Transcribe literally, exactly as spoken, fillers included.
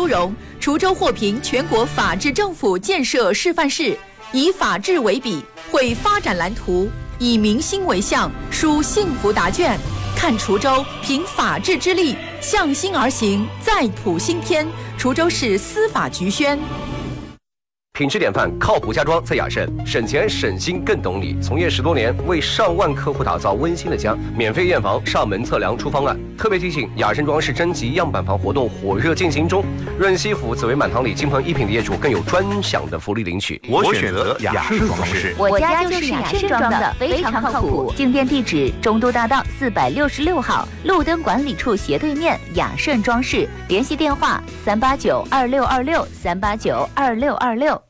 殊荣，滁州获评全国法治政府建设示范市，以法治为笔，绘发展蓝图，以民心为向，书幸福答卷。看滁州凭法治之力，向心而行，再谱新篇。滁州市司法局宣。 品质典范，靠谱家装在雅盛，省钱省心更懂你。从业十多年，为上万客户打造温馨的家，免费验房、上门测量出方案。特别提醒，雅盛装饰征集样板房活动火热进行中，润西府紫薇满堂里金鹏一品的业主更有专享的福利领取。 我选择雅盛装饰， 我家就是雅盛装的，非常靠谱。进店地址：中都大道四百六十六号，路灯管理处斜对面，雅盛装饰。联系电话：三八九二六二六三八九二六二六。